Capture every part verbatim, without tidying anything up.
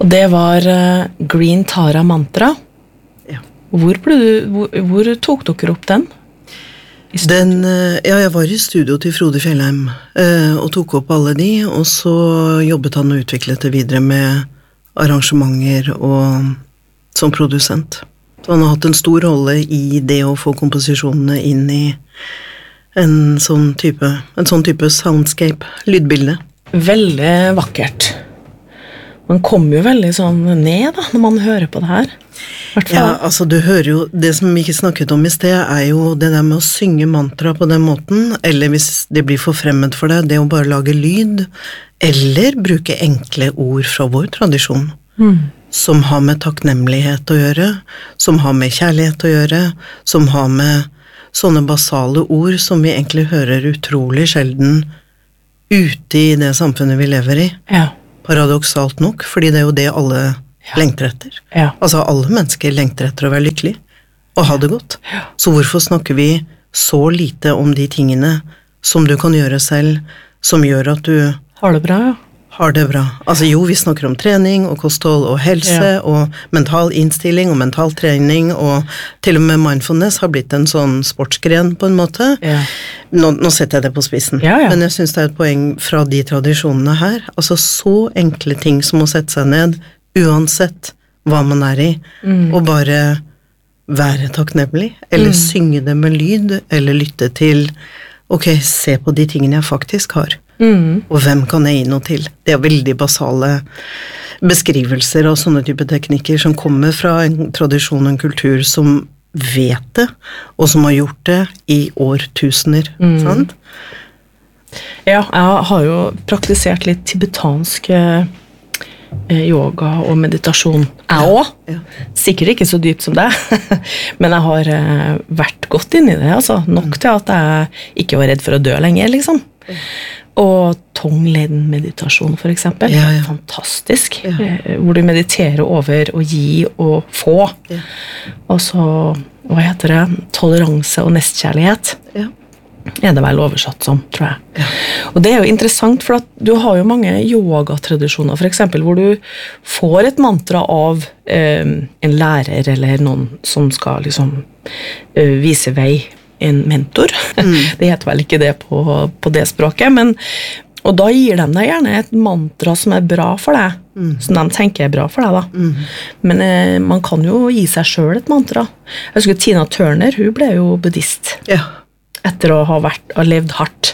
Og det var uh, Green Tara Mantra. Ja. Hvor, ble du, hvor, hvor tok dere opp den? Den, ja, jeg var i studio til Frode Fjellheim uh, og tok opp alle de, og så jobbet han og utviklet det videre med arrangementer og som produsent. Så han har hatt en stor rolle i det å få komposisjonene inn i en sånn type, en sånn type soundscape, lydbilde. Veldig vakkert. Man kommer jo veldig sånn ned da, når man hører på det her. Ja, altså du hører jo, det som vi ikke snakket om i sted, er jo det der med å synge mantra på den måten, eller hvis det blir for fremmed for deg, det å bare lage lyd, eller bruke enkle ord fra vår tradisjon, mm. som har med takknemlighet å gjøre, som har med kjærlighet å gjøre, som har med sånne basale ord som vi egentlig hører utrolig sjelden ute i det samfunnet vi lever i. Ja. Paradoksalt nok, fordi det er jo det alle ja. lengter etter. Ja. Altså alle mennesker lengter etter å være lykkelig og ha det godt. Ja. Så hvorfor snakker vi så lite om de tingene som du kan gjøre selv, som gjør at du har det bra, ja. Har det bra. Altså jo, vi snakker om trening og kosthold og helse ja. og mental innstilling og mental trening, og til og med mindfulness har blitt en sånn sportsgren på en måte. Ja. Nå, nå setter jeg det på spissen, ja, ja. men jeg synes det er et poeng fra de tradisjonene her. Altså så enkle ting som å sette seg ned, uansett hva man er i, mm. og bare være takknemlig, eller mm. synge det med lyd, eller lytte til, ok, se på de tingene jeg faktisk har. Mm. Og hvem kan jeg gi noe til? Det er veldig basale beskrivelser av sånne type teknikker som kommer fra en tradisjon og en kultur som vet det, og som har gjort det i årtusener, mm. sant? Ja, jeg har jo praktisert litt tibetansk yoga og meditasjon. Jeg også. Ja, ja. Sikkert ikke så dypt som det, men jeg har vært godt inn i det, altså. Nok mm. til at jeg ikke var redd for å dø lenger, liksom. Ja. Og Tonglen-meditasjon for eksempel, ja, ja. fantastisk, ja. hvor du mediterer over å gi og få. Ja. Og så, hva heter det, toleranse og nestkjærlighet. Ja. Er det vel oversatt som, tror jeg. Ja. Og det er jo interessant, for at du har jo mange yogatradisjoner, for eksempel, hvor du får et mantra av eh, en lærer, eller noen som skal liksom eh, vise vei, en mentor. Mm. Det heter vel ikke det på, på det språket, men og da gir de deg gjerne et mantra som er bra for deg, mm. som de tenker er bra for deg da. Mm. Men eh, man kan jo gi seg selv et mantra. Jeg husker Tina Turner, hun ble jo buddhist. Ja. Etter å ha, vært, ha levd hardt,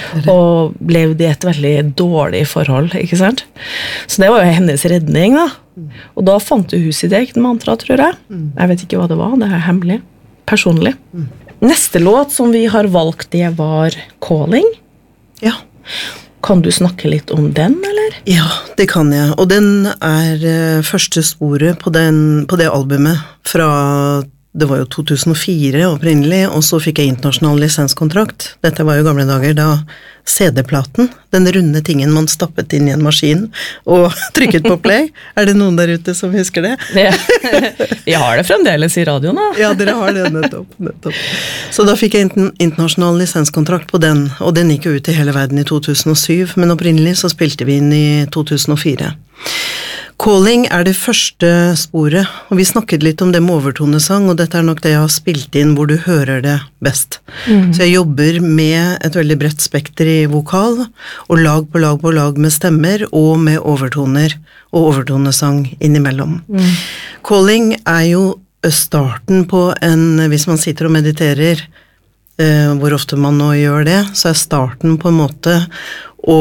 og levd i et veldig dårlig forhold, ikke sant? Så det var jo hennes redning da. Mm. Og da fant hun sitt eget mantra, tror jeg. Mm. Jeg vet ikke hva det var, det er hemmelig, personlig. Mm. Neste låt som vi har valgt, det var Calling. Ja. Kan du snakke litt om den, eller? Ja, det kan jeg. Og den er uh, første sporet på, den, på det albumet fra, det var jo to tusen og fire opprinnelig, og så fikk jeg internasjonal lisenskontrakt. Dette var jo gamle dager da C D-platen, den runde tingen man stappet inn i en maskin og trykket på play. Er det noen der ute som husker det? Ja. Jeg har det fremdeles i radioen da. Ja, dere har det, nettopp, nettopp. Så da fikk jeg internasjonal lisenskontrakt på den, og den gikk jo ut i hele verden i to tusen og syv, men opprinnelig så spilte vi inn i to tusen og fire. Calling er det første sporet, og vi snakket litt om det med overtonesang, og dette er nok det jeg har spilt inn hvor du hører det best. Mm. Så jeg jobber med et veldig bredt spekter i vokal, og lag på lag på lag med stemmer, og med overtoner og overtonesang innimellom. Mm. Calling er jo starten på en, hvis man sitter og mediterer, eh, hvor ofte man nå gjør det, så er starten på en måte å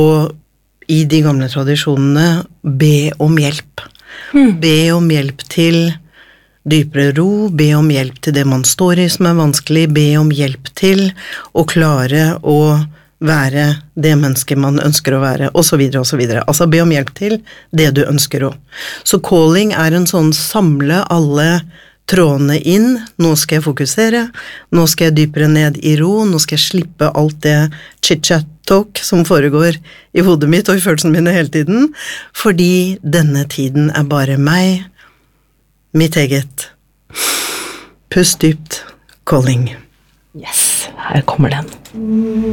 i de gamle tradisjonene, be om hjelp. Mm. Be om hjelp til dypere ro, be om hjelp til det man står i som er vanskelig, be om hjelp til å klare å være det mennesket man ønsker å være, og så videre, og så videre. Altså be om hjelp til det du ønsker å. Så calling er en sånn samle alle trådene inn, nå skal jeg fokusere, nå skal jeg dypere ned i ro, nå skal jeg slippe alt det chit-chat-talk som foregår i hodet mitt og i følelsene mine hele tiden, fordi denne tiden er bare meg, mitt eget. Pust dypt, calling. Yes, her kommer den.